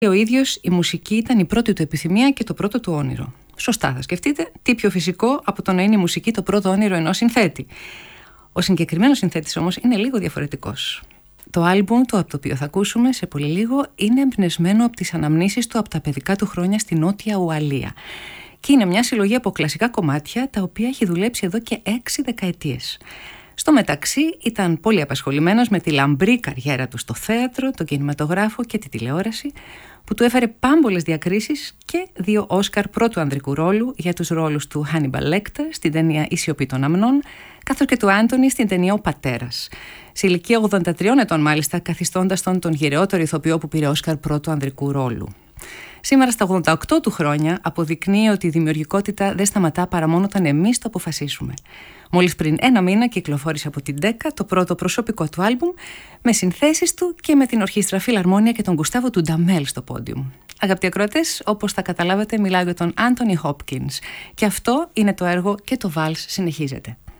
Ο ίδιος η μουσική ήταν η πρώτη του επιθυμία και το πρώτο του όνειρο. Σωστά θα σκεφτείτε, τι πιο φυσικό από το να είναι η μουσική το πρώτο όνειρο ενός συνθέτη. Ο συγκεκριμένος συνθέτης όμως είναι λίγο διαφορετικός. Το άλμπουμ του από το οποίο θα ακούσουμε σε πολύ λίγο είναι εμπνευσμένο από τις αναμνήσεις του από τα παιδικά του χρόνια στη Νότια Ουαλία. Και είναι μια συλλογή από κλασικά κομμάτια τα οποία έχει δουλέψει εδώ και 6 δεκαετίες. Στο μεταξύ ήταν πολύ απασχολημένος με τη λαμπρή καριέρα του στο θέατρο, τον κινηματογράφο και τη τηλεόραση, που του έφερε πάμπολες διακρίσεις και 2 Όσκαρ πρώτου ανδρικού ρόλου για τους ρόλους του Hannibal Lecter στην ταινία «Η σιωπή των αμνών», καθώς και του Άντονι στην ταινία «Ο πατέρας». Σε ηλικία 83 ετών μάλιστα, καθιστώντας τον γυρεότερο ηθοποιό που πήρε Όσκαρ πρώτου ανδρικού ρόλου. Σήμερα στα 88 του χρόνια αποδεικνύει ότι η δημιουργικότητα δεν σταματά παρά μόνο όταν εμείς το αποφασίσουμε. Μόλις πριν 1 μήνα κυκλοφόρησε από την Decca το πρώτο προσωπικό του άλμπουμ με συνθέσεις του και με την ορχήστρα Φιλαρμόνια και τον Γκουστάβο Ντουνταμέλ στο πόντιουμ. Αγαπητοί ακροατές, όπως θα καταλάβετε, μιλάω για τον Άντονι Χόπκινς και αυτό είναι το έργο και το βάλς συνεχίζεται.